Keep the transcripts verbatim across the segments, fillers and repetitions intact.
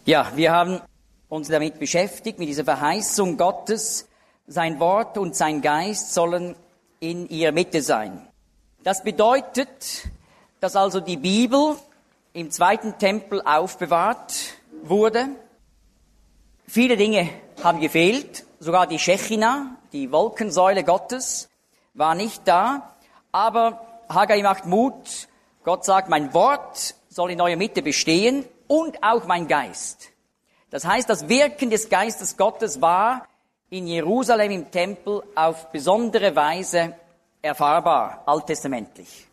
Ja, wir haben uns damit beschäftigt, mit dieser Verheißung Gottes, sein Wort und sein Geist sollen in ihrer Mitte sein. Das bedeutet, dass also die Bibel im zweiten Tempel aufbewahrt wurde. Viele Dinge haben gefehlt, sogar die Schechina, die Wolkensäule Gottes, war nicht da. Aber Haggai macht Mut, Gott sagt, mein Wort soll in eurer Mitte bestehen und auch mein Geist. Das heißt, das Wirken des Geistes Gottes war in Jerusalem im Tempel auf besondere Weise erfahrbar, alttestamentlich.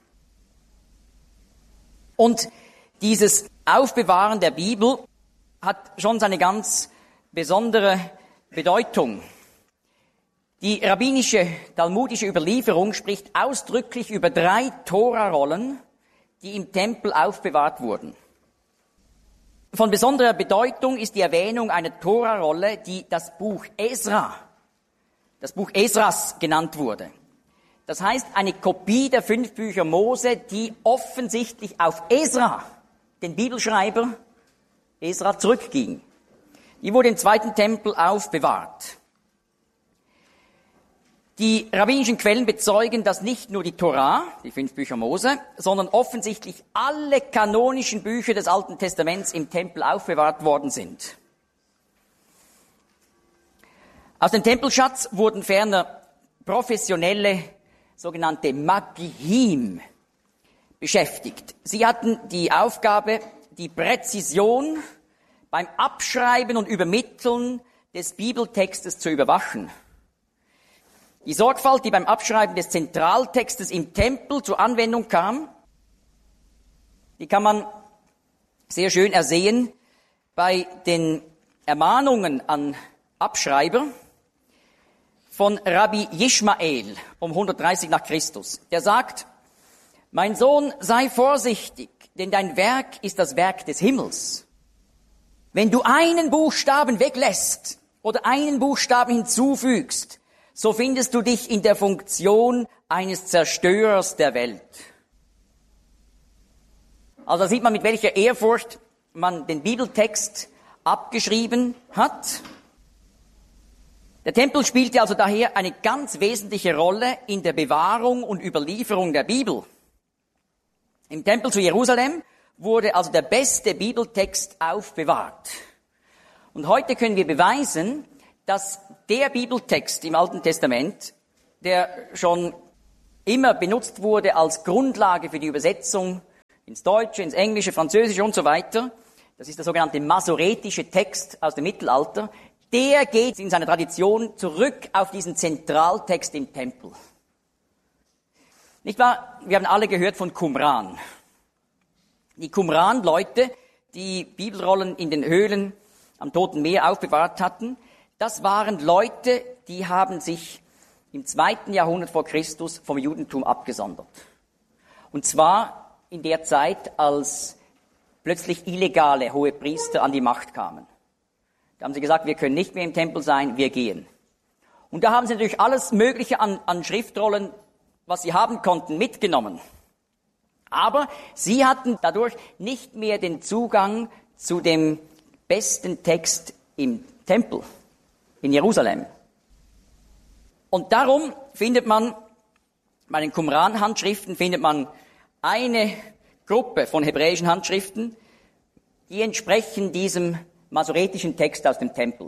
Und dieses Aufbewahren der Bibel hat schon seine ganz besondere Bedeutung. Die rabbinische, talmudische Überlieferung spricht ausdrücklich über drei Torarollen, die im Tempel aufbewahrt wurden. Von besonderer Bedeutung ist die Erwähnung einer Torarolle, die das Buch Esra, das Buch Esras genannt wurde. Das heißt, eine Kopie der fünf Bücher Mose, die offensichtlich auf Esra, den Bibelschreiber Esra, zurückging. Die wurde im zweiten Tempel aufbewahrt. Die rabbinischen Quellen bezeugen, dass nicht nur die Torah, die fünf Bücher Mose, sondern offensichtlich alle kanonischen Bücher des Alten Testaments im Tempel aufbewahrt worden sind. Aus dem Tempelschatz wurden ferner professionelle sogenannte Magihim beschäftigt. Sie hatten die Aufgabe, die Präzision beim Abschreiben und Übermitteln des Bibeltextes zu überwachen. Die Sorgfalt, die beim Abschreiben des Zentraltextes im Tempel zur Anwendung kam, die kann man sehr schön ersehen bei den Ermahnungen an Abschreiber von Rabbi Yishmael um hundertdreißig nach Christus. Der sagt, mein Sohn, sei vorsichtig, denn dein Werk ist das Werk des Himmels. Wenn du einen Buchstaben weglässt oder einen Buchstaben hinzufügst, so findest du dich in der Funktion eines Zerstörers der Welt. Also da sieht man, mit welcher Ehrfurcht man den Bibeltext abgeschrieben hat. Der Tempel spielte also daher eine ganz wesentliche Rolle in der Bewahrung und Überlieferung der Bibel. Im Tempel zu Jerusalem wurde also der beste Bibeltext aufbewahrt. Und heute können wir beweisen, dass der Bibeltext im Alten Testament, der schon immer benutzt wurde als Grundlage für die Übersetzung ins Deutsche, ins Englische, Französische und so weiter, das ist der sogenannte masoretische Text aus dem Mittelalter, der geht in seiner Tradition zurück auf diesen Zentraltext im Tempel. Nicht wahr? Wir haben alle gehört von Qumran. Die Qumran-Leute, die Bibelrollen in den Höhlen am Toten Meer aufbewahrt hatten, das waren Leute, die haben sich im zweiten Jahrhundert vor Christus vom Judentum abgesondert. Und zwar in der Zeit, als plötzlich illegale Hohepriester an die Macht kamen. Da haben sie gesagt, wir können nicht mehr im Tempel sein, wir gehen. Und da haben sie natürlich alles Mögliche an, an Schriftrollen, was sie haben konnten, mitgenommen. Aber sie hatten dadurch nicht mehr den Zugang zu dem besten Text im Tempel in Jerusalem. Und darum findet man, bei den Qumran-Handschriften findet man eine Gruppe von hebräischen Handschriften, die entsprechen diesem masoretischen Text aus dem Tempel.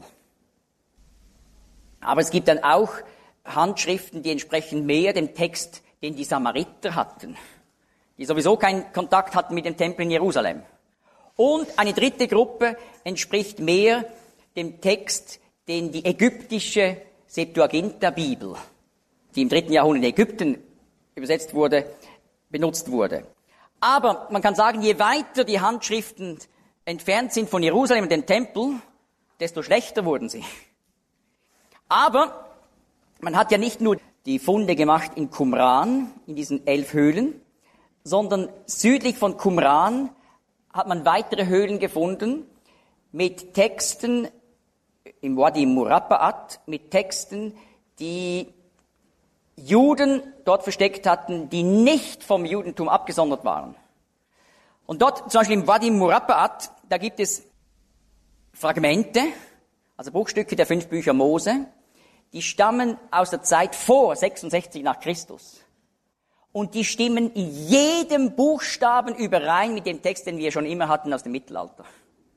Aber es gibt dann auch Handschriften, die entsprechen mehr dem Text, den die Samariter hatten, die sowieso keinen Kontakt hatten mit dem Tempel in Jerusalem. Und eine dritte Gruppe entspricht mehr dem Text, den die ägyptische Septuaginta-Bibel, die im dritten Jahrhundert in Ägypten übersetzt wurde, benutzt wurde. Aber man kann sagen, je weiter die Handschriften entfernt sind von Jerusalem und dem Tempel, desto schlechter wurden sie. Aber man hat ja nicht nur die Funde gemacht in Qumran, in diesen elf Höhlen, sondern südlich von Qumran hat man weitere Höhlen gefunden mit Texten im Wadi Murabba'at, mit Texten, die Juden dort versteckt hatten, die nicht vom Judentum abgesondert waren. Und dort, zum Beispiel im Wadi Murabba'at, da gibt es Fragmente, also Bruchstücke der fünf Bücher Mose, die stammen aus der Zeit vor sechsundsechzig nach Christus. Und die stimmen in jedem Buchstaben überein mit dem Text, den wir schon immer hatten aus dem Mittelalter.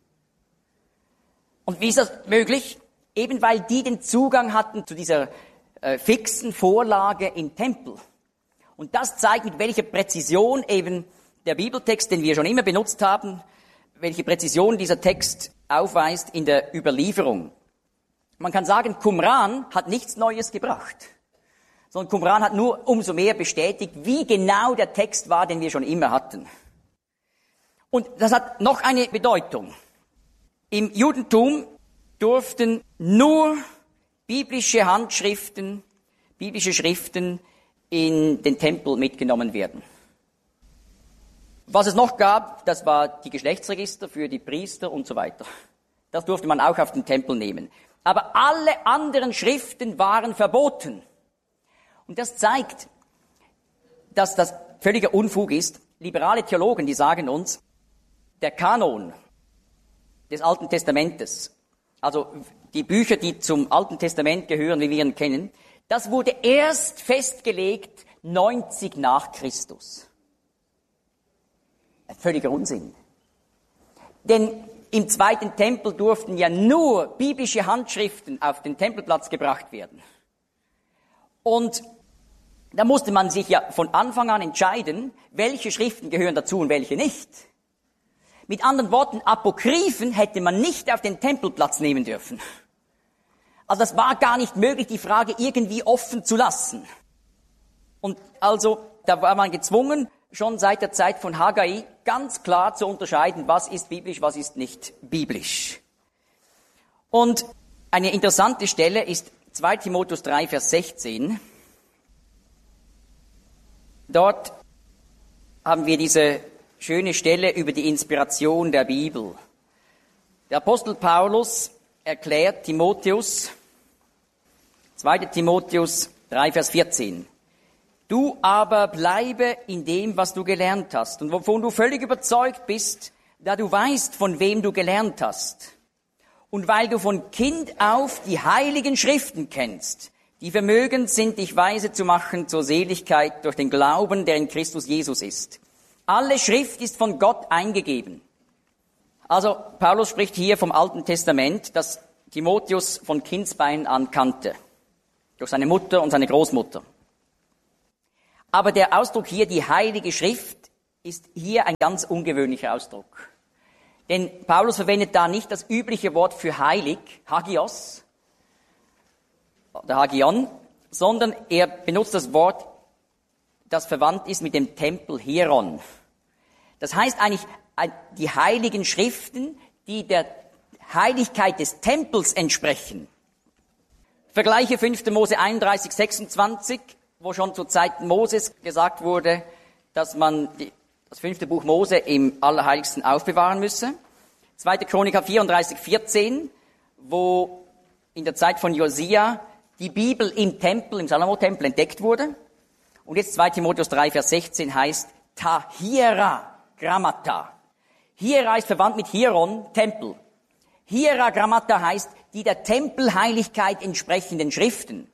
Und wie ist das möglich? Eben weil die den Zugang hatten zu dieser äh, fixen Vorlage im Tempel. Und das zeigt, mit welcher Präzision eben der Bibeltext, den wir schon immer benutzt haben, welche Präzision dieser Text aufweist in der Überlieferung. Man kann sagen, Qumran hat nichts Neues gebracht, sondern Qumran hat nur umso mehr bestätigt, wie genau der Text war, den wir schon immer hatten. Und das hat noch eine Bedeutung. Im Judentum durften nur biblische Handschriften, biblische Schriften in den Tempel mitgenommen werden. Was es noch gab, das war die Geschlechtsregister für die Priester und so weiter. Das durfte man auch auf den Tempel nehmen. Aber alle anderen Schriften waren verboten. Und das zeigt, dass das völliger Unfug ist. Liberale Theologen, die sagen uns, der Kanon des Alten Testamentes, also die Bücher, die zum Alten Testament gehören, wie wir ihn kennen, das wurde erst festgelegt neunzig nach Christus. Ein völliger Unsinn. Denn im zweiten Tempel durften ja nur biblische Handschriften auf den Tempelplatz gebracht werden. Und da musste man sich ja von Anfang an entscheiden, welche Schriften gehören dazu und welche nicht. Mit anderen Worten, Apokryphen hätte man nicht auf den Tempelplatz nehmen dürfen. Also das war gar nicht möglich, die Frage irgendwie offen zu lassen. Und also, da war man gezwungen, schon seit der Zeit von Haggai ganz klar zu unterscheiden, was ist biblisch, was ist nicht biblisch. Und eine interessante Stelle ist zweiter Timotheus drei, Vers sechzehn. Dort haben wir diese schöne Stelle über die Inspiration der Bibel. Der Apostel Paulus erklärt Timotheus, zweiter Timotheus drei, Vers vierzehn. Du aber bleibe in dem, was du gelernt hast und wovon du völlig überzeugt bist, da du weißt, von wem du gelernt hast. Und weil du von Kind auf die heiligen Schriften kennst, die vermögend sind, dich weise zu machen zur Seligkeit durch den Glauben, der in Christus Jesus ist. Alle Schrift ist von Gott eingegeben. Also Paulus spricht hier vom Alten Testament, das Timotheus von Kindsbeinen an kannte, durch seine Mutter und seine Großmutter. Aber der Ausdruck hier, die Heilige Schrift, ist hier ein ganz ungewöhnlicher Ausdruck. Denn Paulus verwendet da nicht das übliche Wort für heilig, Hagios, oder Hagion, sondern er benutzt das Wort, das verwandt ist mit dem Tempel Hieron. Das heißt eigentlich, die heiligen Schriften, die der Heiligkeit des Tempels entsprechen. Vergleiche fünfter Mose einunddreißig, sechsundzwanzig, wo schon zur Zeit Moses gesagt wurde, dass man die, das fünfte Buch Mose im Allerheiligsten aufbewahren müsse. zweiter Chroniker vierunddreißig, vierzehn, wo in der Zeit von Josia die Bibel im Tempel, im Salomo-Tempel entdeckt wurde. Und jetzt zweiter Timotheus drei, Vers sechzehn heißt Tahira Grammata. Hiera ist verwandt mit Hieron, Tempel. Hiera Grammata heißt die der Tempelheiligkeit entsprechenden Schriften.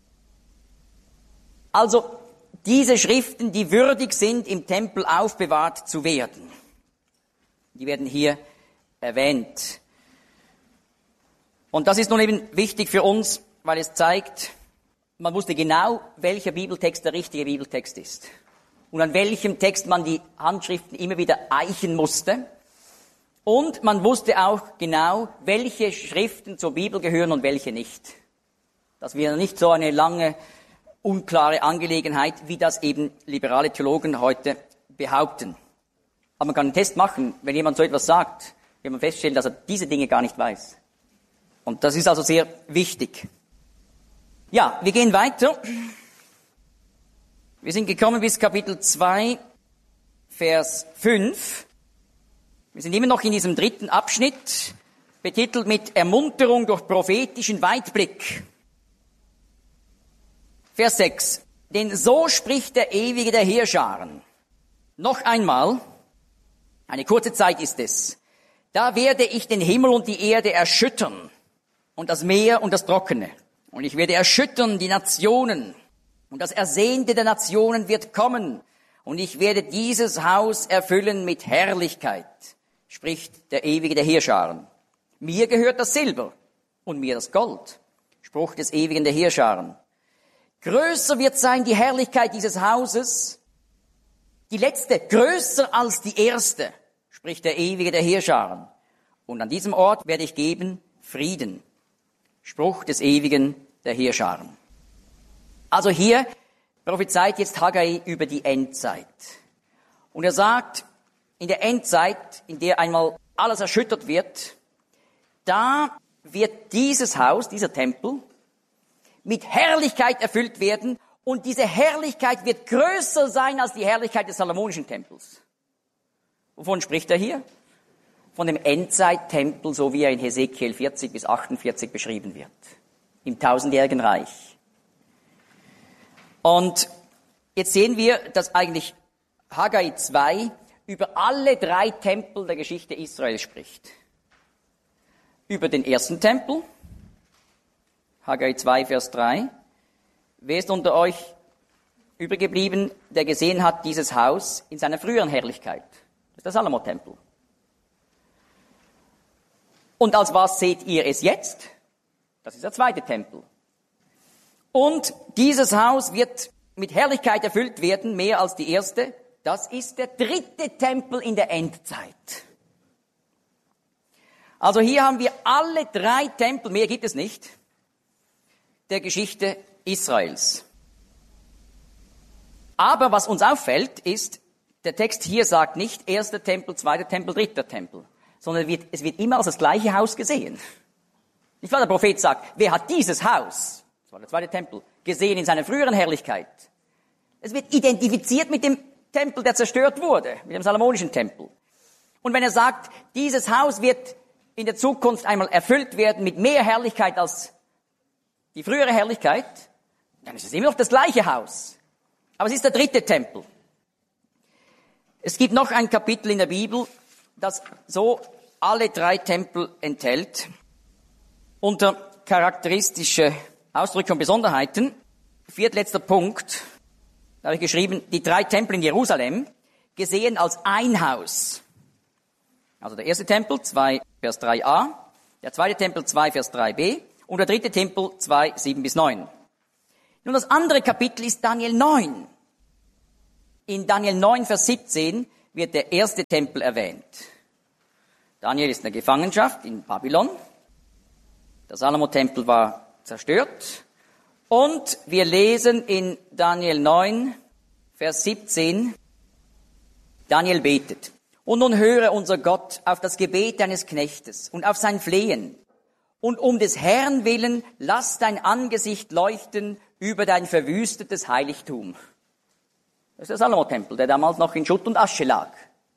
Also diese Schriften, die würdig sind, im Tempel aufbewahrt zu werden. Die werden hier erwähnt. Und das ist nun eben wichtig für uns, weil es zeigt, man wusste genau, welcher Bibeltext der richtige Bibeltext ist. Und an welchem Text man die Handschriften immer wieder eichen musste. Und man wusste auch genau, welche Schriften zur Bibel gehören und welche nicht. Das wäre nicht so eine lange, unklare Angelegenheit, wie das eben liberale Theologen heute behaupten. Aber man kann einen Test machen, wenn jemand so etwas sagt, wird man feststellen, dass er diese Dinge gar nicht weiß. Und das ist also sehr wichtig. Ja, wir gehen weiter. Wir sind gekommen bis Kapitel zwei, Vers fünf. Wir sind immer noch in diesem dritten Abschnitt, betitelt mit Ermunterung durch prophetischen Weitblick. Vers sechs. Denn so spricht der Ewige der Heerscharen. Noch einmal, eine kurze Zeit ist es, Da werde ich den Himmel und die Erde erschüttern und das Meer und das Trockene. Und ich werde erschüttern die Nationen und das Ersehnte der Nationen wird kommen. Und ich werde dieses Haus erfüllen mit Herrlichkeit, spricht der Ewige der Heerscharen. Mir gehört das Silber und mir das Gold, Spruch des Ewigen der Heerscharen. Größer wird sein die Herrlichkeit dieses Hauses, die letzte, größer als die erste, spricht der Ewige der Heerscharen. Und an diesem Ort werde ich geben Frieden, Spruch des Ewigen der Heerscharen. Also hier prophezeit jetzt Haggai über die Endzeit. Und er sagt, in der Endzeit, in der einmal alles erschüttert wird, da wird dieses Haus, dieser Tempel, mit Herrlichkeit erfüllt werden und diese Herrlichkeit wird größer sein als die Herrlichkeit des Salomonischen Tempels. Wovon spricht er hier? Von dem Endzeittempel, so wie er in Hesekiel vierzig bis achtundvierzig beschrieben wird, im tausendjährigen Reich. Und jetzt sehen wir, dass eigentlich Haggai zwei über alle drei Tempel der Geschichte Israels spricht. Über den ersten Tempel, Haggai zwei, Vers drei. Wer ist unter euch übergeblieben, der gesehen hat dieses Haus in seiner früheren Herrlichkeit? Das ist der Salomo-Tempel. Und als was seht ihr es jetzt? Das ist der zweite Tempel. Und dieses Haus wird mit Herrlichkeit erfüllt werden, mehr als die erste. Das ist der dritte Tempel in der Endzeit. Also hier haben wir alle drei Tempel, mehr gibt es nicht, der Geschichte Israels. Aber was uns auffällt, ist, der Text hier sagt nicht erster Tempel, zweiter Tempel, dritter Tempel, sondern wird, es wird immer als das gleiche Haus gesehen. Nicht wahr? Der Prophet sagt, wer hat dieses Haus, das war der zweite Tempel, gesehen in seiner früheren Herrlichkeit? Es wird identifiziert mit dem Tempel, der zerstört wurde, mit dem Salomonischen Tempel. Und wenn er sagt, dieses Haus wird in der Zukunft einmal erfüllt werden mit mehr Herrlichkeit als die frühere Herrlichkeit, dann ist es immer noch das gleiche Haus. Aber es ist der dritte Tempel. Es gibt noch ein Kapitel in der Bibel, das so alle drei Tempel enthält, unter charakteristische Ausdrücke und Besonderheiten. Viertletzter Punkt, da habe ich geschrieben, die drei Tempel in Jerusalem, gesehen als ein Haus. Also der erste Tempel, zwei, Vers drei a, der zweite Tempel, zwei, Vers drei b und der dritte Tempel, zwei, sieben bis neun. Nun, das andere Kapitel ist Daniel neun. In Daniel neun, Vers siebzehn wird der erste Tempel erwähnt. Daniel ist in der Gefangenschaft in Babylon. Der Salomo-Tempel war zerstört. Und wir lesen in Daniel neun, Vers siebzehn, Daniel betet. Und nun höre unser Gott auf das Gebet deines Knechtes und auf sein Flehen. Und um des Herrn willen, lass dein Angesicht leuchten über dein verwüstetes Heiligtum. Das ist der Salomo-Tempel, der damals noch in Schutt und Asche lag.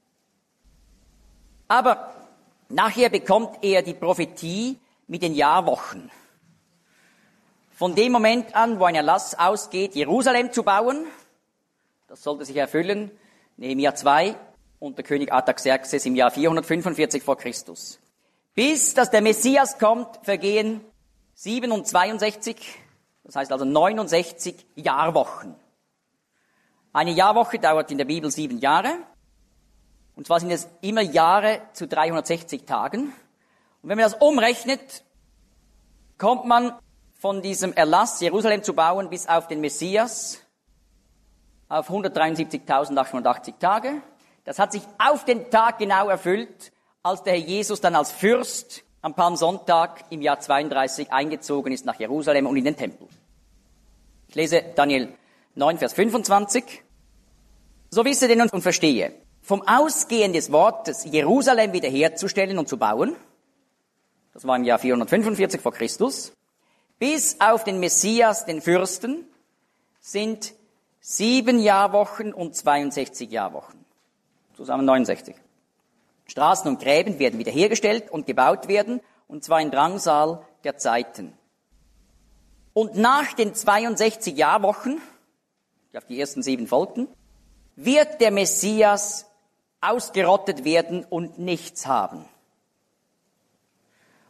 Aber nachher bekommt er die Prophetie mit den Jahrwochen. Von dem Moment an, wo ein Erlass ausgeht, Jerusalem zu bauen, das sollte sich erfüllen, Nehemia zwei, unter König Artaxerxes im Jahr vierhundertfünfundvierzig vor Christus. Bis dass der Messias kommt, vergehen siebenundzweiundsechzig, das heißt also neunundsechzig Jahrwochen. Eine Jahrwoche dauert in der Bibel sieben Jahre. Und zwar sind es immer Jahre zu dreihundertsechzig Tagen. Und wenn man das umrechnet, kommt man von diesem Erlass, Jerusalem zu bauen, bis auf den Messias auf hundertdreiundsiebzigtausendachthundertachtzig Tage. Das hat sich auf den Tag genau erfüllt, als der Herr Jesus dann als Fürst am Palmsonntag im Jahr zweiunddreißig eingezogen ist nach Jerusalem und in den Tempel. Ich lese Daniel neun, Vers fünfundzwanzig. So wisse denn und verstehe, vom Ausgehen des Wortes, Jerusalem wiederherzustellen und zu bauen, das war im Jahr vierhundertfünfundvierzig vor Christus, bis auf den Messias, den Fürsten, sind sieben Jahrwochen und zweiundsechzig Jahrwochen. Zusammen neunundsechzig. Straßen und Gräben werden wiederhergestellt und gebaut werden, und zwar in Drangsal der Zeiten. Und nach den zweiundsechzig Jahrwochen, die auf die ersten sieben folgten, wird der Messias ausgerottet werden und nichts haben.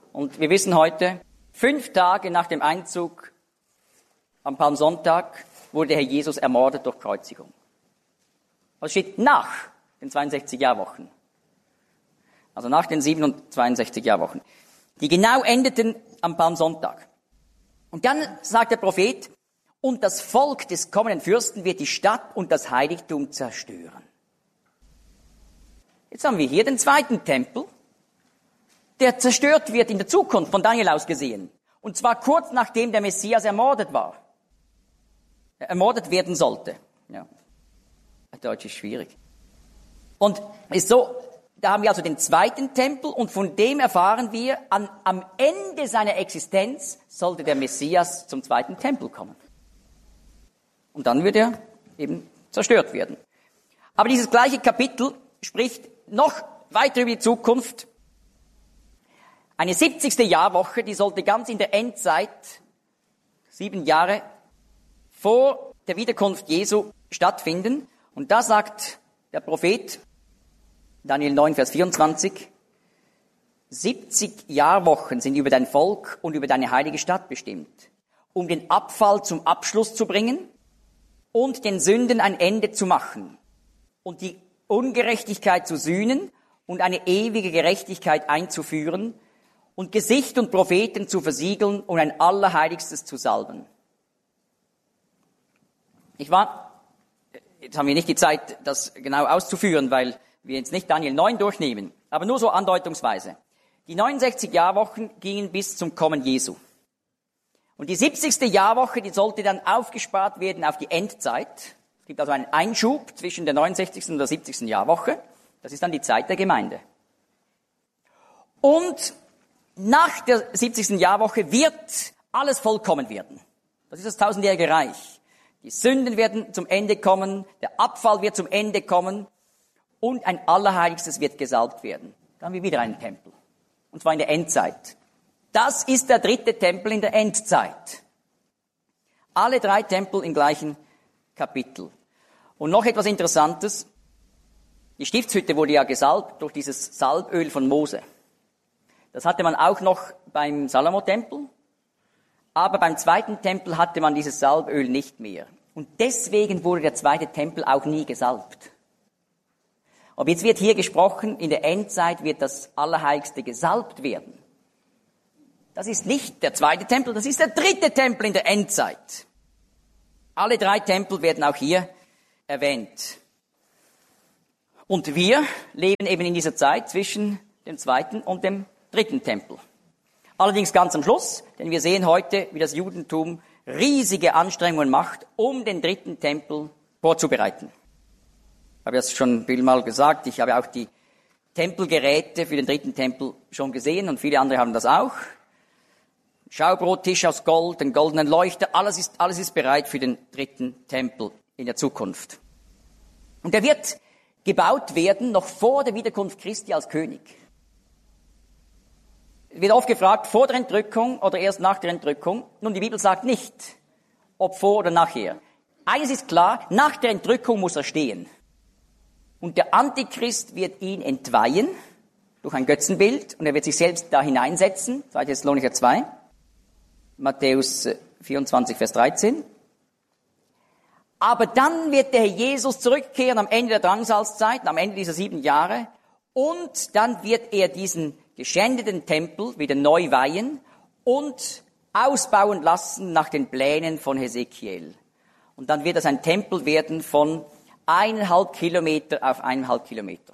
Und wir wissen heute, fünf Tage nach dem Einzug am Palmsonntag wurde der Herr Jesus ermordet durch Kreuzigung. Das steht nach den zweiundsechzig Jahrwochen. Also nach den siebenundzweiundsechzig Jahrwochen. Die genau endeten am Palmsonntag. Und dann sagt der Prophet, und das Volk des kommenden Fürsten wird die Stadt und das Heiligtum zerstören. Jetzt haben wir hier den zweiten Tempel, der zerstört wird in der Zukunft, von Daniel aus gesehen. Und zwar kurz nachdem der Messias ermordet war. Ermordet werden sollte. Ja. Deutsch ist schwierig. Und ist so, da haben wir also den zweiten Tempel und von dem erfahren wir, an, am Ende seiner Existenz sollte der Messias zum zweiten Tempel kommen. Und dann wird er eben zerstört werden. Aber dieses gleiche Kapitel spricht noch weiter über die Zukunft. Eine siebzigste Jahrwoche, die sollte ganz in der Endzeit, sieben Jahre vor der Wiederkunft Jesu stattfinden. Und da sagt der Prophet, Daniel neun, Vers vierundzwanzig, siebzig Jahrwochen sind über dein Volk und über deine heilige Stadt bestimmt, um den Abfall zum Abschluss zu bringen und den Sünden ein Ende zu machen und die Ungerechtigkeit zu sühnen und eine ewige Gerechtigkeit einzuführen und Gesicht und Propheten zu versiegeln und ein Allerheiligstes zu salben. Ich war, jetzt haben wir nicht die Zeit, das genau auszuführen, weil wir jetzt nicht Daniel neun durchnehmen, aber nur so andeutungsweise. Die neunundsechzig Jahrwochen gingen bis zum Kommen Jesu. Und die siebzigste Jahrwoche, die sollte dann aufgespart werden auf die Endzeit. Es gibt also einen Einschub zwischen der neunundsechzigsten und der siebzigsten Jahrwoche. Das ist dann die Zeit der Gemeinde. Und nach der siebzigsten Jahrwoche wird alles vollkommen werden. Das ist das tausendjährige Reich. Die Sünden werden zum Ende kommen, der Abfall wird zum Ende kommen und ein Allerheiligstes wird gesalbt werden. Dann haben wir wieder einen Tempel. Und zwar in der Endzeit. Das ist der dritte Tempel in der Endzeit. Alle drei Tempel im gleichen Kapitel. Und noch etwas Interessantes. Die Stiftshütte wurde ja gesalbt durch dieses Salböl von Mose. Das hatte man auch noch beim Salomo-Tempel. Aber beim zweiten Tempel hatte man dieses Salböl nicht mehr. Und deswegen wurde der zweite Tempel auch nie gesalbt. Aber jetzt wird hier gesprochen, in der Endzeit wird das Allerheiligste gesalbt werden. Das ist nicht der zweite Tempel, das ist der dritte Tempel in der Endzeit. Alle drei Tempel werden auch hier erwähnt. Und wir leben eben in dieser Zeit zwischen dem zweiten und dem dritten Tempel. Allerdings ganz am Schluss, denn wir sehen heute, wie das Judentum riesige Anstrengungen macht, um den dritten Tempel vorzubereiten. Ich habe das schon viel mal gesagt, ich habe auch die Tempelgeräte für den dritten Tempel schon gesehen und viele andere haben das auch. Schaubrottisch aus Gold, den goldenen Leuchter, alles ist, alles ist bereit für den dritten Tempel in der Zukunft. Und der wird gebaut werden noch vor der Wiederkunft Christi als König. Es wird oft gefragt, vor der Entrückung oder erst nach der Entrückung. Nun, die Bibel sagt nicht, ob vor oder nachher. Eines ist klar, nach der Entrückung muss er stehen. Und der Antichrist wird ihn entweihen durch ein Götzenbild und er wird sich selbst da hineinsetzen. zweiter Thessalonicher zwei, Matthäus vierundzwanzig, Vers dreizehn. Aber dann wird der Herr Jesus zurückkehren am Ende der Drangsalzzeit, am Ende dieser sieben Jahre. Und dann wird er diesen geschändeten Tempel wieder neu weihen und ausbauen lassen nach den Plänen von Hesekiel. Und dann wird es ein Tempel werden von eineinhalb Kilometer auf eineinhalb Kilometer.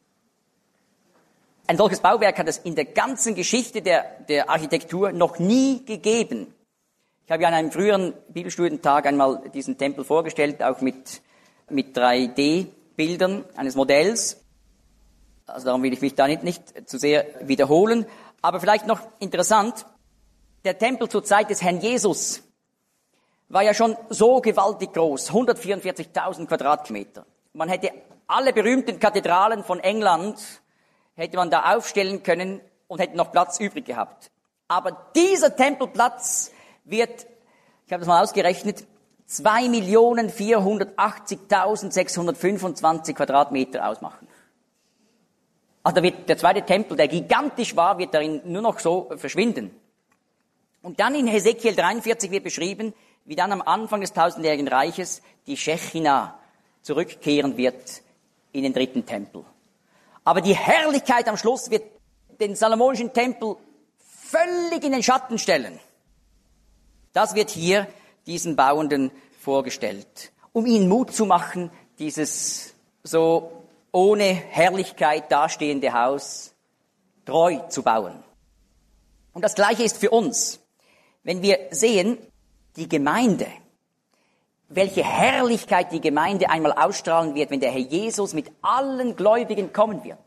Ein solches Bauwerk hat es in der ganzen Geschichte der, der Architektur noch nie gegeben. Ich habe ja an einem früheren Bibelstudientag einmal diesen Tempel vorgestellt, auch mit, mit drei D-Bildern eines Modells. Also darum will ich mich da nicht, nicht zu sehr wiederholen. Aber vielleicht noch interessant, der Tempel zur Zeit des Herrn Jesus war ja schon so gewaltig groß, hundertvierundvierzigtausend Quadratkilometer. Man hätte alle berühmten Kathedralen von England, hätte man da aufstellen können und hätte noch Platz übrig gehabt. Aber dieser Tempelplatz wird, ich habe das mal ausgerechnet, zwei Millionen vierhundertachtzigtausendsechshundertfünfundzwanzig Quadratmeter ausmachen. Also da wird der zweite Tempel, der gigantisch war, wird darin nur noch so verschwinden. Und dann in Hesekiel dreiundvierzig wird beschrieben, wie dann am Anfang des tausendjährigen Reiches die Shechina zurückkehren wird in den dritten Tempel. Aber die Herrlichkeit am Schluss wird den salomonischen Tempel völlig in den Schatten stellen. Das wird hier diesen Bauenden vorgestellt, um ihnen Mut zu machen, dieses so ohne Herrlichkeit dastehende Haus treu zu bauen. Und das Gleiche ist für uns. Wenn wir sehen, die Gemeinde, welche Herrlichkeit die Gemeinde einmal ausstrahlen wird, wenn der Herr Jesus mit allen Gläubigen kommen wird.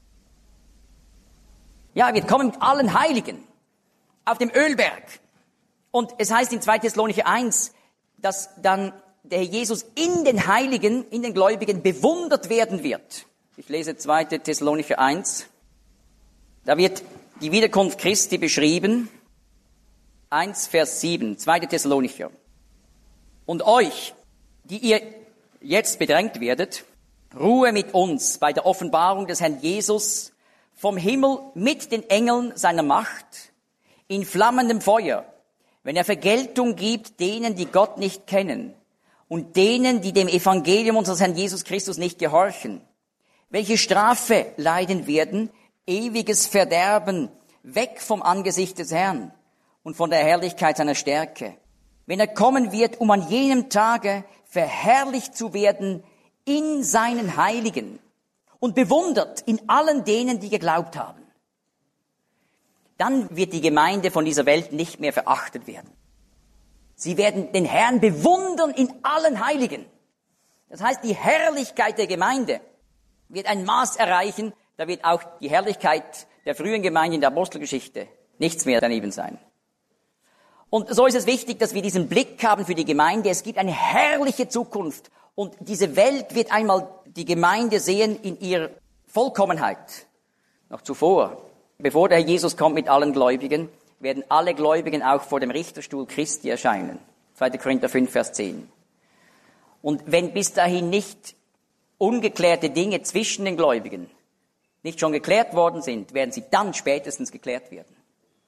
Ja, er wird kommen mit allen Heiligen auf dem Ölberg. Und es heißt in zweiter Thessalonicher eins, dass dann der Herr Jesus in den Heiligen, in den Gläubigen bewundert werden wird. Ich lese zweiter Thessalonicher eins. Da wird die Wiederkunft Christi beschrieben. eins, Vers sieben, zweiter Thessalonicher. Und euch, die ihr jetzt bedrängt werdet, Ruhe mit uns bei der Offenbarung des Herrn Jesus vom Himmel mit den Engeln seiner Macht in flammendem Feuer, wenn er Vergeltung gibt denen, die Gott nicht kennen und denen, die dem Evangelium unseres Herrn Jesus Christus nicht gehorchen, welche Strafe leiden werden, ewiges Verderben, weg vom Angesicht des Herrn und von der Herrlichkeit seiner Stärke, wenn er kommen wird, um an jenem Tage verherrlicht zu werden in seinen Heiligen und bewundert in allen denen, die geglaubt haben. Dann wird die Gemeinde von dieser Welt nicht mehr verachtet werden. Sie werden den Herrn bewundern in allen Heiligen. Das heißt, die Herrlichkeit der Gemeinde wird ein Maß erreichen, da wird auch die Herrlichkeit der frühen Gemeinde in der Apostelgeschichte nichts mehr daneben sein. Und so ist es wichtig, dass wir diesen Blick haben für die Gemeinde. Es gibt eine herrliche Zukunft. Und diese Welt wird einmal die Gemeinde sehen in ihrer Vollkommenheit. Noch zuvor, bevor der Herr Jesus kommt mit allen Gläubigen, werden alle Gläubigen auch vor dem Richterstuhl Christi erscheinen. zweiter Korinther fünf, Vers zehn. Und wenn bis dahin nicht ungeklärte Dinge zwischen den Gläubigen nicht schon geklärt worden sind, werden sie dann spätestens geklärt werden.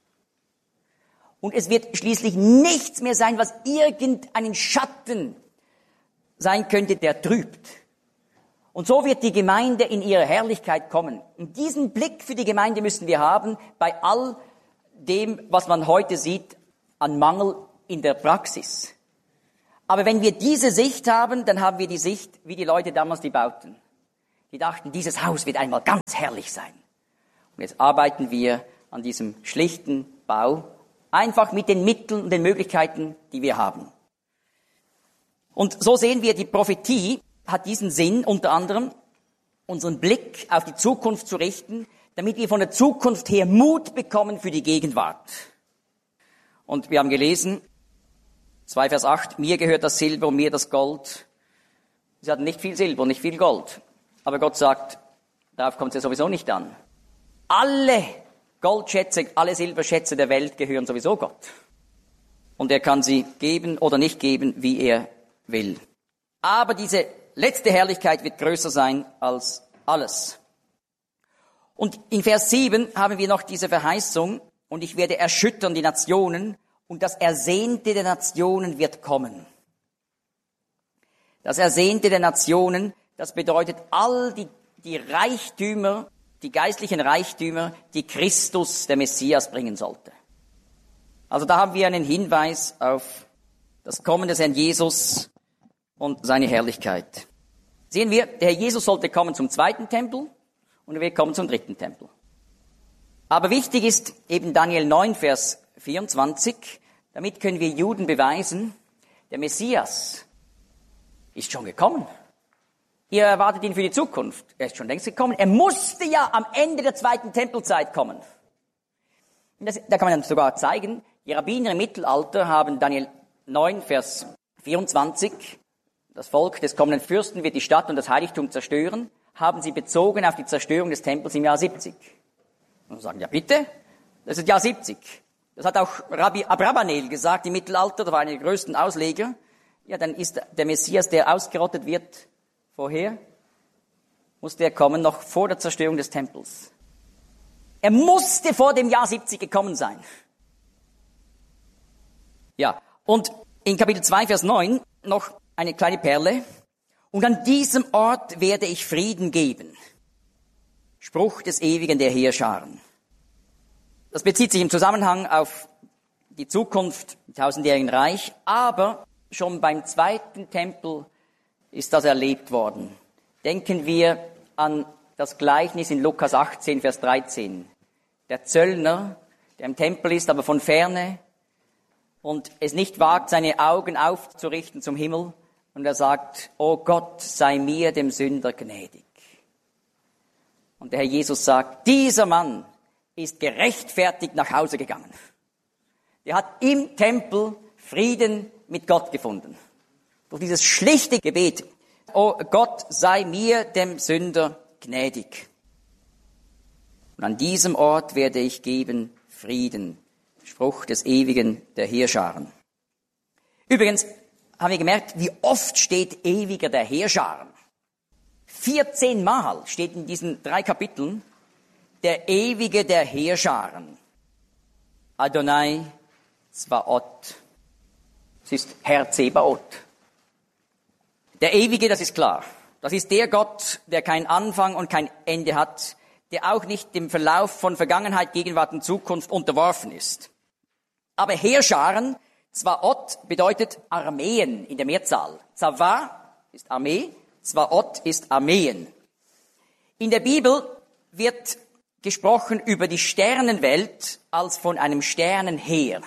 Und es wird schließlich nichts mehr sein, was irgendeinen Schatten sein könnte, der trübt. Und so wird die Gemeinde in ihrer Herrlichkeit kommen. Und diesen Blick für die Gemeinde müssen wir haben, bei all dem, was man heute sieht, an Mangel in der Praxis. Aber wenn wir diese Sicht haben, dann haben wir die Sicht, wie die Leute damals die bauten. Die dachten, dieses Haus wird einmal ganz herrlich sein. Und jetzt arbeiten wir an diesem schlichten Bau, einfach mit den Mitteln und den Möglichkeiten, die wir haben. Und so sehen wir, die Prophetie hat diesen Sinn, unter anderem unseren Blick auf die Zukunft zu richten, damit wir von der Zukunft her Mut bekommen für die Gegenwart. Und wir haben gelesen, zwei Vers acht, mir gehört das Silber und mir das Gold. Sie hatten nicht viel Silber und nicht viel Gold. Aber Gott sagt, darauf kommt es ja sowieso nicht an. Alle Goldschätze, alle Silberschätze der Welt gehören sowieso Gott. Und er kann sie geben oder nicht geben, wie er will. Aber diese letzte Herrlichkeit wird größer sein als alles. Und in Vers sieben haben wir noch diese Verheißung, und ich werde erschüttern die Nationen, und das Ersehnte der Nationen wird kommen. Das Ersehnte der Nationen, das bedeutet all die, die Reichtümer, die geistlichen Reichtümer, die Christus, der Messias, bringen sollte. Also da haben wir einen Hinweis auf das Kommen des Herrn Jesus und seine Herrlichkeit. Sehen wir, der Herr Jesus sollte kommen zum zweiten Tempel und er wird kommen zum dritten Tempel. Aber wichtig ist eben Daniel neun, Vers vierundzwanzig, damit können wir Juden beweisen, der Messias ist schon gekommen. Ihr erwartet ihn für die Zukunft. Er ist schon längst gekommen. Er musste ja am Ende der zweiten Tempelzeit kommen. Und das, da kann man dann sogar zeigen, die Rabbiner im Mittelalter haben Daniel neun, Vers vierundzwanzig, das Volk des kommenden Fürsten wird die Stadt und das Heiligtum zerstören, haben sie bezogen auf die Zerstörung des Tempels im Jahr siebzig. Und sagen, ja bitte, das ist Jahr siebzig. Das hat auch Rabbi Abravanel gesagt im Mittelalter, der war einer der größten Ausleger. Ja, dann ist der Messias, der ausgerottet wird, vorher? musste er kommen, noch vor der Zerstörung des Tempels. Er musste vor dem Jahr siebzig gekommen sein. Ja, und in Kapitel zwei, Vers neun noch eine kleine Perle. Und an diesem Ort werde ich Frieden geben. Spruch des Ewigen der Heerscharen. Das bezieht sich im Zusammenhang auf die Zukunft im tausendjährigen Reich, aber schon beim zweiten Tempel ist das erlebt worden. Denken wir an das Gleichnis in Lukas achtzehn, Vers dreizehn. Der Zöllner, der im Tempel ist, aber von ferne und es nicht wagt, seine Augen aufzurichten zum Himmel, und er sagt, O Gott, sei mir, dem Sünder, gnädig. Und der Herr Jesus sagt, dieser Mann ist gerechtfertigt nach Hause gegangen. Der hat im Tempel Frieden mit Gott gefunden. Durch dieses schlichte Gebet, O Gott, sei mir, dem Sünder, gnädig. Und an diesem Ort werde ich geben Frieden. Spruch des Ewigen der Heerscharen. Übrigens haben wir gemerkt, wie oft steht Ewiger der Heerscharen. vierzehn Mal steht in diesen drei Kapiteln der Ewige der Heerscharen. Adonai Zvaot. Das ist Herr Zebaoth. Der Ewige, das ist klar. Das ist der Gott, der keinen Anfang und kein Ende hat, der auch nicht dem Verlauf von Vergangenheit, Gegenwart und Zukunft unterworfen ist. Aber Heerscharen, Zvaot bedeutet Armeen in der Mehrzahl. Zava ist Armee, Zvaot ist Armeen. In der Bibel wird gesprochen über die Sternenwelt als von einem Sternenheer.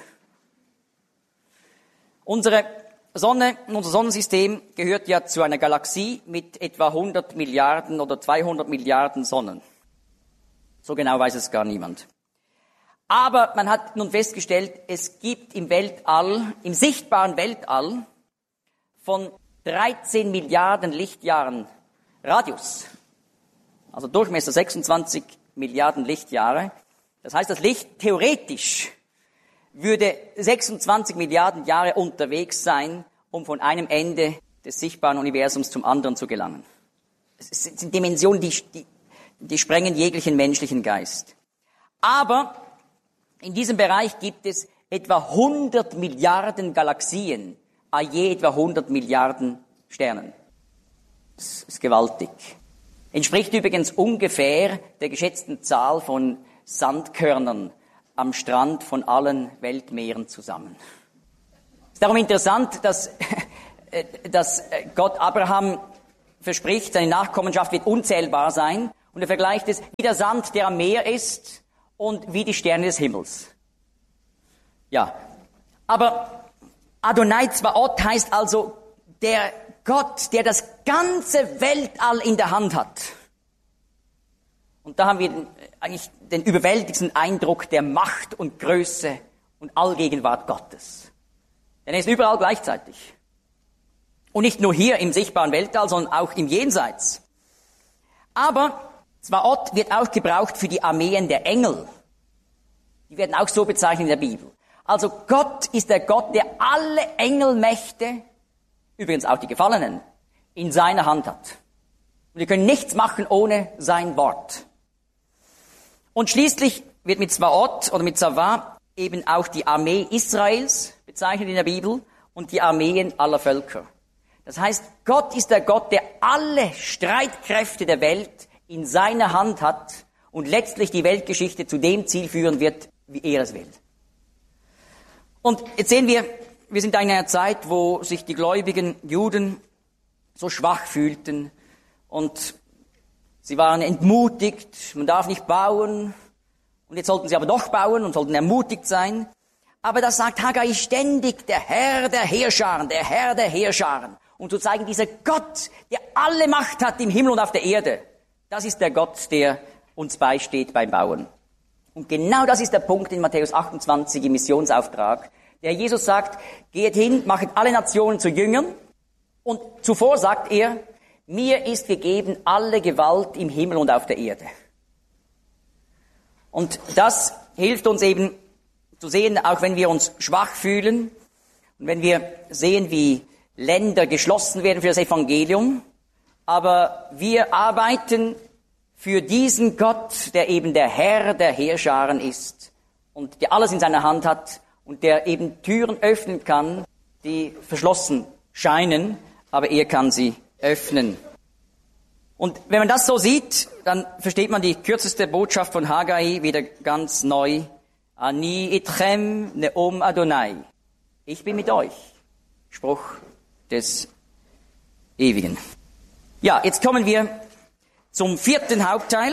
Unsere Sonne, unser Sonnensystem gehört ja zu einer Galaxie mit etwa hundert Milliarden oder zweihundert Milliarden Sonnen. So genau weiß es gar niemand. Aber man hat nun festgestellt, es gibt im Weltall, im sichtbaren Weltall von dreizehn Milliarden Lichtjahren Radius, also Durchmesser sechsundzwanzig Milliarden Lichtjahre. Das heißt, das Licht theoretisch würde sechsundzwanzig Milliarden Jahre unterwegs sein, um von einem Ende des sichtbaren Universums zum anderen zu gelangen. Es sind Dimensionen, die, die, die sprengen jeglichen menschlichen Geist. Aber in diesem Bereich gibt es etwa hundert Milliarden Galaxien, a je etwa hundert Milliarden Sternen. Das ist gewaltig. Entspricht übrigens ungefähr der geschätzten Zahl von Sandkörnern am Strand von allen Weltmeeren zusammen. Es ist darum interessant, dass, dass Gott Abraham verspricht, seine Nachkommenschaft wird unzählbar sein, und er vergleicht es wie der Sand, der am Meer ist, und wie die Sterne des Himmels. Ja, aber Adonai Zvaot heißt also der Gott, der das ganze Weltall in der Hand hat. Und da haben wir eigentlich den überwältigsten Eindruck der Macht und Größe und Allgegenwart Gottes. Denn er ist überall gleichzeitig. Und nicht nur hier im sichtbaren Weltall, sondern auch im Jenseits. Aber Zvaot wird auch gebraucht für die Armeen der Engel. Die werden auch so bezeichnet in der Bibel. Also Gott ist der Gott, der alle Engelmächte, übrigens auch die Gefallenen, in seiner Hand hat. Und wir können nichts machen ohne sein Wort. Und schließlich wird mit Zvaot oder mit Zava eben auch die Armee Israels bezeichnet in der Bibel und die Armeen aller Völker. Das heißt, Gott ist der Gott, der alle Streitkräfte der Welt in seiner Hand hat und letztlich die Weltgeschichte zu dem Ziel führen wird, wie er es will. Und jetzt sehen wir, wir sind in einer Zeit, wo sich die gläubigen Juden so schwach fühlten und sie waren entmutigt, man darf nicht bauen, und jetzt sollten sie aber doch bauen und sollten ermutigt sein. Aber das sagt Haggai ständig, der Herr der Heerscharen, der Herr der Heerscharen. Und zu zeigen, dieser Gott, der alle Macht hat im Himmel und auf der Erde, das ist der Gott, der uns beisteht beim Bauen. Und genau das ist der Punkt in Matthäus achtundzwanzig im Missionsauftrag. Der Jesus sagt, geht hin, machet alle Nationen zu Jüngern. Und zuvor sagt er, mir ist gegeben alle Gewalt im Himmel und auf der Erde. Und das hilft uns eben zu sehen, auch wenn wir uns schwach fühlen und wenn wir sehen, wie Länder geschlossen werden für das Evangelium aber wir arbeiten für diesen Gott, der eben der Herr der Heerscharen ist und der alles in seiner Hand hat und der eben Türen öffnen kann, die verschlossen scheinen, aber er kann sie öffnen. Und wenn man das so sieht, dann versteht man die kürzeste Botschaft von Haggai wieder ganz neu. Ani itchem neom Adonai. Ich bin mit euch. Spruch des Ewigen. Ja, jetzt kommen wir zum vierten Hauptteil.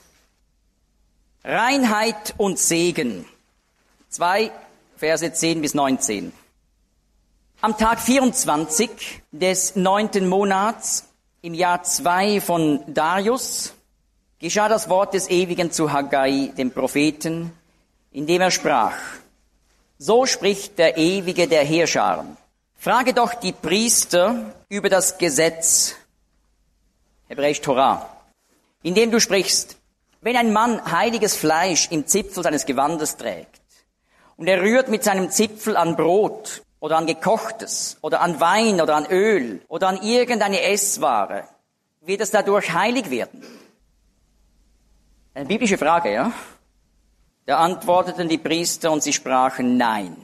Reinheit und Segen. Zwei Verse zehn bis neunzehn. Am Tag vierundzwanzig des neunten Monats im Jahr zwei von Darius geschah das Wort des Ewigen zu Haggai, dem Propheten, indem er sprach: So spricht der Ewige der Heerscharen. Frage doch die Priester über das Gesetz, hebräisch Torah, indem du sprichst: Wenn ein Mann heiliges Fleisch im Zipfel seines Gewandes trägt und er rührt mit seinem Zipfel an Brot oder an Gekochtes oder an Wein oder an Öl oder an irgendeine Essware, wird es dadurch heilig werden? Eine biblische Frage, ja? Da antworteten die Priester und sie sprachen nein.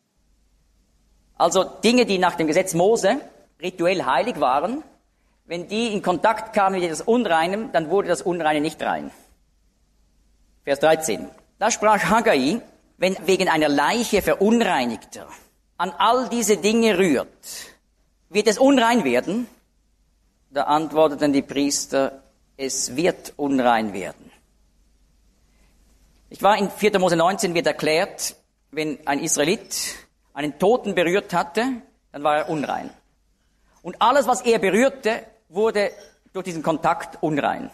Also Dinge, die nach dem Gesetz Mose rituell heilig waren, wenn die in Kontakt kamen mit etwas Unreinem, dann wurde das Unreine nicht rein. Vers dreizehn. Da sprach Haggai: Wenn wegen einer Leiche Verunreinigter an all diese Dinge rührt, wird es unrein werden? Da antworteten die Priester: Es wird unrein werden. Ich war in vierter Mose neunzehn wird erklärt, wenn ein Israelit einen Toten berührt hatte, dann war er unrein. Und alles, was er berührte, wurde durch diesen Kontakt unrein.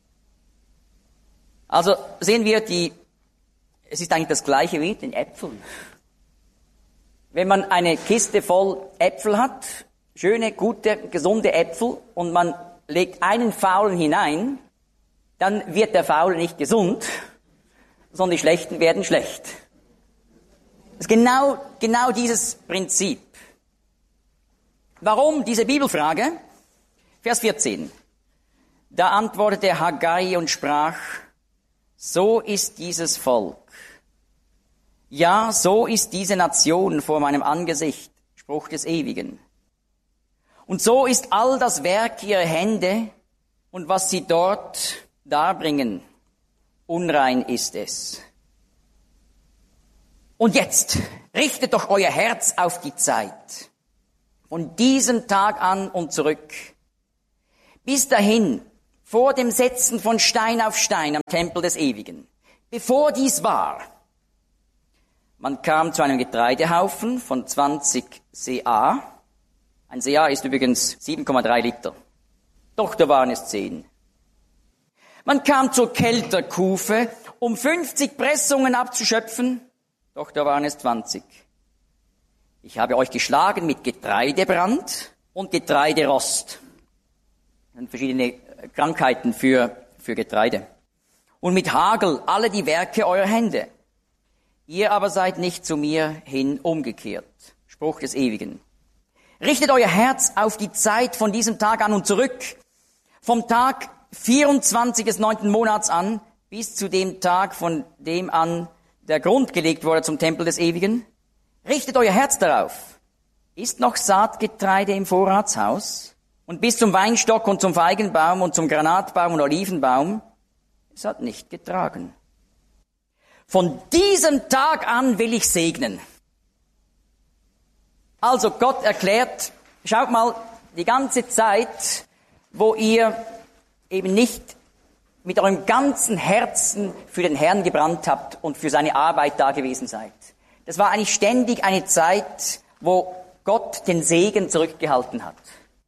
Also sehen wir, die, es ist eigentlich das Gleiche wie den Äpfeln. Wenn man eine Kiste voll Äpfel hat, schöne, gute, gesunde Äpfel, und man legt einen Faulen hinein, dann wird der Faule nicht gesund, sondern die Schlechten werden schlecht. Das ist genau, genau dieses Prinzip. Warum diese Bibelfrage? Vers vierzehn. Da antwortete Haggai und sprach: So ist dieses Volk. Ja, so ist diese Nation vor meinem Angesicht, Spruch des Ewigen. Und so ist all das Werk ihrer Hände und was sie dort darbringen, unrein ist es. Und jetzt, richtet doch euer Herz auf die Zeit, von diesem Tag an und zurück, bis dahin, vor dem Setzen von Stein auf Stein am Tempel des Ewigen, bevor dies war. Man kam zu einem Getreidehaufen von zwanzig Seah. Ein Seah ist übrigens sieben Komma drei Liter. Doch da waren es zehn. Man kam zur Kelterkufe, um fünfzig Pressungen abzuschöpfen. Doch da waren es zwanzig. Ich habe euch geschlagen mit Getreidebrand und Getreiderost. Das sind verschiedene Krankheiten für, für Getreide. Und mit Hagel alle die Werke eurer Hände. Ihr aber seid nicht zu mir hin umgekehrt. Spruch des Ewigen. Richtet euer Herz auf die Zeit von diesem Tag an und zurück. Vom Tag vierundzwanzig des neunten Monats an bis zu dem Tag, von dem an der Grund gelegt wurde zum Tempel des Ewigen. Richtet euer Herz darauf. Ist noch Saatgetreide im Vorratshaus? Und bis zum Weinstock und zum Feigenbaum und zum Granatbaum und Olivenbaum? Es hat nicht getragen. Von diesem Tag an will ich segnen. Also Gott erklärt, schaut mal, die ganze Zeit, wo ihr eben nicht mit eurem ganzen Herzen für den Herrn gebrannt habt und für seine Arbeit da gewesen seid. Das war eigentlich ständig eine Zeit, wo Gott den Segen zurückgehalten hat.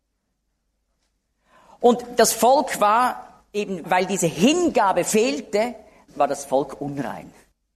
Und das Volk war eben, weil diese Hingabe fehlte, war das Volk unrein.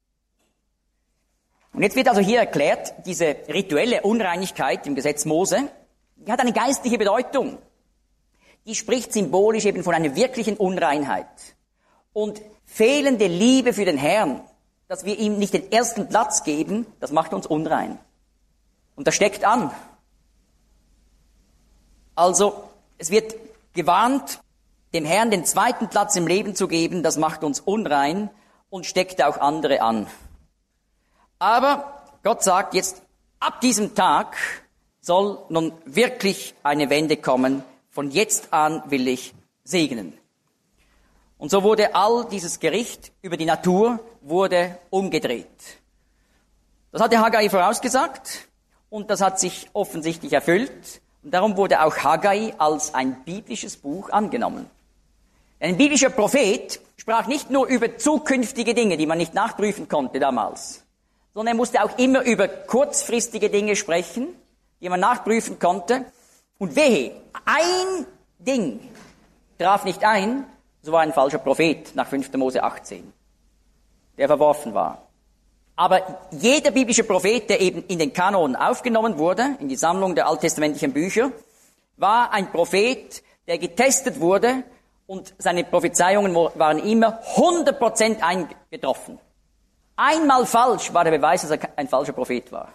Und jetzt wird also hier erklärt, diese rituelle Unreinigkeit im Gesetz Mose, die hat eine geistliche Bedeutung. Die spricht symbolisch eben von einer wirklichen Unreinheit. Und fehlende Liebe für den Herrn, dass wir ihm nicht den ersten Platz geben, das macht uns unrein. Und das steckt an. Also, es wird gewarnt, dem Herrn den zweiten Platz im Leben zu geben, das macht uns unrein und steckt auch andere an. Aber Gott sagt jetzt, ab diesem Tag soll nun wirklich eine Wende kommen. Von jetzt an will ich segnen. Und so wurde all dieses Gericht über die Natur wurde umgedreht. Das hatte Haggai vorausgesagt und das hat sich offensichtlich erfüllt. Und darum wurde auch Haggai als ein biblisches Buch angenommen. Ein biblischer Prophet sprach nicht nur über zukünftige Dinge, die man nicht nachprüfen konnte damals, sondern er musste auch immer über kurzfristige Dinge sprechen, die man nachprüfen konnte. Und wehe, ein Ding traf nicht ein, so war ein falscher Prophet nach fünfter Mose achtzehn, der verworfen war. Aber jeder biblische Prophet, der eben in den Kanon aufgenommen wurde, in die Sammlung der alttestamentlichen Bücher, war ein Prophet, der getestet wurde und seine Prophezeiungen waren immer hundert Prozent eingetroffen. Einmal falsch war der Beweis, dass er ein falscher Prophet war.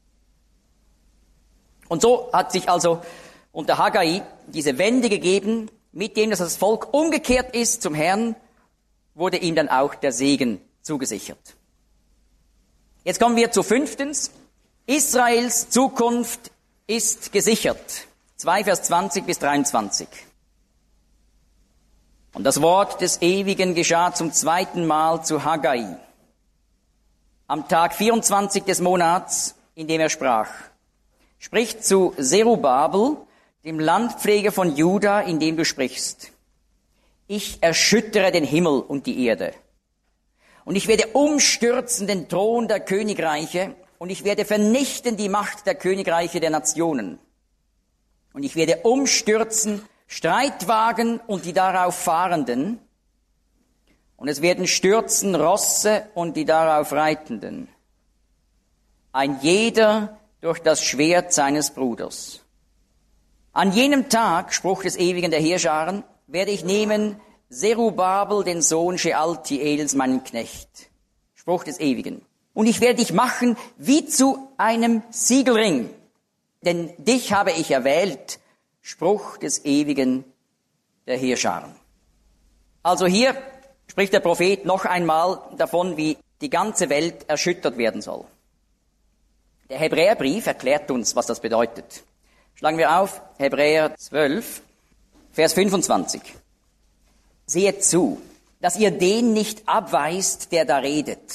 Und so hat sich also unter Haggai diese Wende gegeben, mit dem, dass das Volk umgekehrt ist zum Herrn, wurde ihm dann auch der Segen zugesichert. Jetzt kommen wir zu fünftens. Israels Zukunft ist gesichert. zwei Vers zwanzig bis dreiundzwanzig. Und das Wort des Ewigen geschah zum zweiten Mal zu Haggai. Am Tag vierundzwanzig des Monats, in dem er sprach. Spricht zu Zerubabel, dem Landpfleger von Juda, in dem du sprichst. Ich erschüttere den Himmel und die Erde. Und ich werde umstürzen den Thron der Königreiche und ich werde vernichten die Macht der Königreiche der Nationen. Und ich werde umstürzen Streitwagen und die darauf fahrenden. Und es werden stürzen Rosse und die darauf reitenden. Ein jeder durch das Schwert seines Bruders. An jenem Tag, Spruch des Ewigen der Heerscharen, werde ich nehmen Zerubabel, den Sohn Shealtiels, meinen Knecht. Spruch des Ewigen. Und ich werde dich machen wie zu einem Siegelring, denn dich habe ich erwählt. Spruch des Ewigen der Heerscharen. Also hier spricht der Prophet noch einmal davon, wie die ganze Welt erschüttert werden soll. Der Hebräerbrief erklärt uns, was das bedeutet. Schlagen wir auf, Hebräer zwölf, Vers fünfundzwanzig. Seht zu, dass ihr den nicht abweist, der da redet.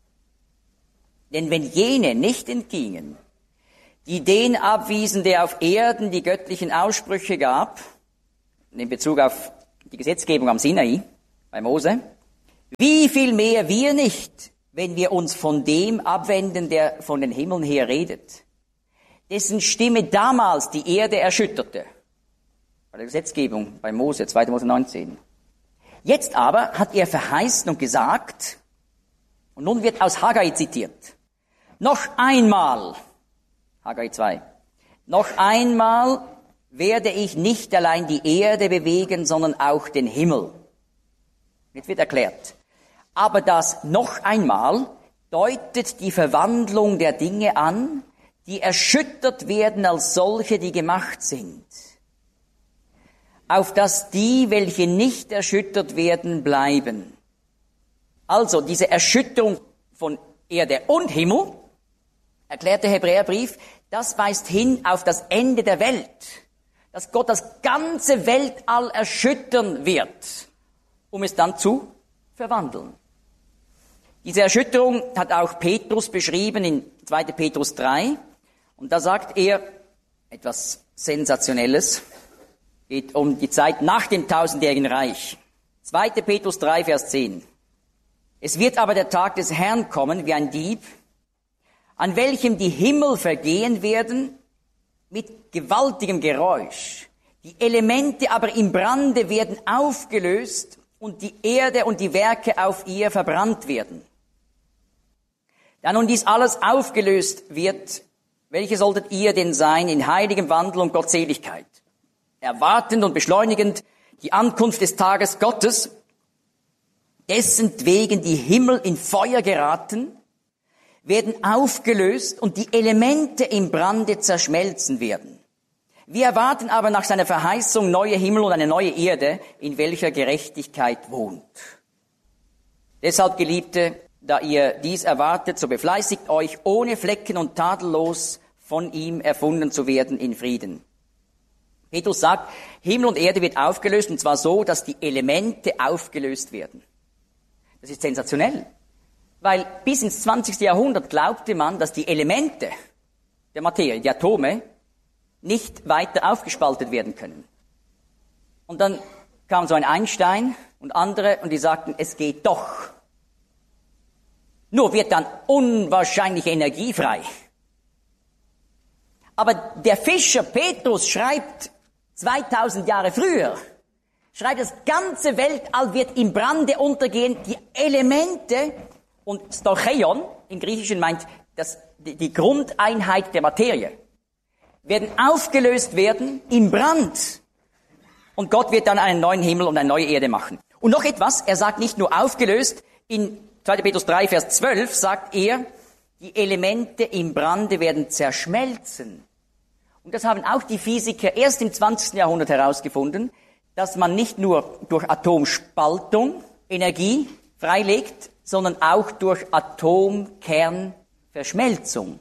Denn wenn jene nicht entgingen, die den abwiesen, der auf Erden die göttlichen Aussprüche gab, in Bezug auf die Gesetzgebung am Sinai, bei Mose, wie viel mehr wir nicht, wenn wir uns von dem abwenden, der von den Himmeln her redet, dessen Stimme damals die Erde erschütterte, bei der Gesetzgebung bei Mose, zweiter Mose neunzehn. Jetzt aber hat er verheißen und gesagt, und nun wird aus Haggai zitiert, noch einmal, Haggai zwei, noch einmal werde ich nicht allein die Erde bewegen, sondern auch den Himmel. Jetzt wird erklärt. Aber das noch einmal deutet die Verwandlung der Dinge an, die erschüttert werden als solche, die gemacht sind. Auf dass die, welche nicht erschüttert werden, bleiben. Also diese Erschütterung von Erde und Himmel, erklärt der Hebräerbrief, das weist hin auf das Ende der Welt. Dass Gott das ganze Weltall erschüttern wird, um es dann zu verwandeln. Diese Erschütterung hat auch Petrus beschrieben in zweiter Petrus drei. Und da sagt er etwas Sensationelles. Geht um die Zeit nach dem tausendjährigen Reich. zweiter Petrus drei, Vers zehn. Es wird aber der Tag des Herrn kommen wie ein Dieb, an welchem die Himmel vergehen werden mit gewaltigem Geräusch. Die Elemente aber im Brande werden aufgelöst und die Erde und die Werke auf ihr verbrannt werden. Da nun dies alles aufgelöst wird, welche solltet ihr denn sein in heiligem Wandel und Gottseligkeit, erwartend und beschleunigend die Ankunft des Tages Gottes, dessen wegen die Himmel in Feuer geraten, werden aufgelöst und die Elemente im Brande zerschmelzen werden. Wir erwarten aber nach seiner Verheißung neue Himmel und eine neue Erde, in welcher Gerechtigkeit wohnt. Deshalb, Geliebte, da ihr dies erwartet, so befleißigt euch, ohne Flecken und tadellos von ihm erfunden zu werden in Frieden. Petrus sagt, Himmel und Erde wird aufgelöst, und zwar so, dass die Elemente aufgelöst werden. Das ist sensationell, weil bis ins zwanzigste Jahrhundert glaubte man, dass die Elemente der Materie, die Atome, nicht weiter aufgespaltet werden können. Und dann kam so ein Einstein und andere und die sagten, es geht doch. Nur wird dann unwahrscheinliche Energie frei. Aber der Fischer Petrus schreibt zweitausend Jahre früher, schreibt, das ganze Weltall wird im Brande untergehen, die Elemente, und Stoicheion im Griechischen meint das, die Grundeinheit der Materie, werden aufgelöst werden im Brand. Und Gott wird dann einen neuen Himmel und eine neue Erde machen. Und noch etwas, er sagt nicht nur aufgelöst, in zweiter Petrus drei, Vers zwölf sagt er, die Elemente im Brande werden zerschmelzen. Und das haben auch die Physiker erst im zwanzigsten Jahrhundert herausgefunden, dass man nicht nur durch Atomspaltung Energie freilegt, sondern auch durch Atomkernverschmelzung.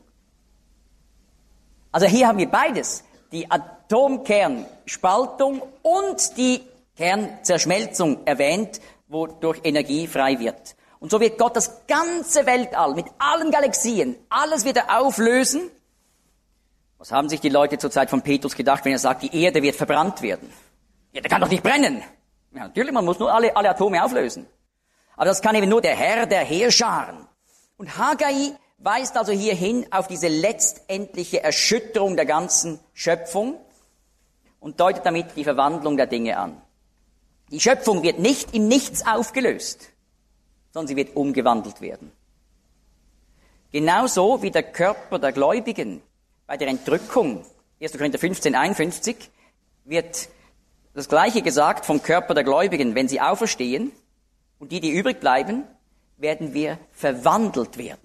Also hier haben wir beides, die Atomkernspaltung und die Kernzerschmelzung erwähnt, wodurch Energie frei wird. Und so wird Gott das ganze Weltall mit allen Galaxien, alles wieder auflösen. Was haben sich die Leute zur Zeit von Petrus gedacht, wenn er sagt, die Erde wird verbrannt werden? Ja, der kann doch nicht brennen. Ja, natürlich, man muss nur alle, alle Atome auflösen. Aber das kann eben nur der Herr der Heerscharen. Und Haggai weist also hier hin auf diese letztendliche Erschütterung der ganzen Schöpfung und deutet damit die Verwandlung der Dinge an. Die Schöpfung wird nicht im Nichts aufgelöst, sondern sie wird umgewandelt werden. Genauso wie der Körper der Gläubigen bei der Entrückung, erster Korinther fünfzehn, einundfünfzig, wird das Gleiche gesagt vom Körper der Gläubigen. Wenn sie auferstehen und die, die übrig bleiben, werden wir verwandelt werden.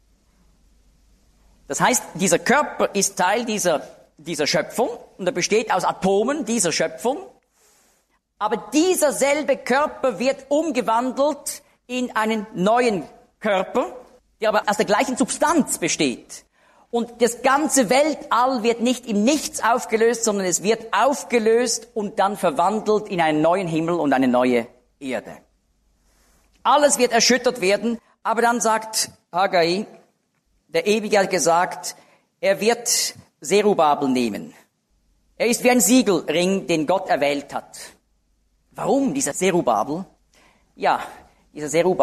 Das heißt, dieser Körper ist Teil dieser, dieser Schöpfung und er besteht aus Atomen dieser Schöpfung. Aber dieser selbe Körper wird umgewandelt in einen neuen Körper, der aber aus der gleichen Substanz besteht. Und das ganze Weltall wird nicht im Nichts aufgelöst, sondern es wird aufgelöst und dann verwandelt in einen neuen Himmel und eine neue Erde. Alles wird erschüttert werden, aber dann sagt Haggai, der Ewige hat gesagt, er wird Zerubabel nehmen. Er ist wie ein Siegelring, den Gott erwählt hat. Warum dieser Zerubabel? Ja, dieser Zerubabel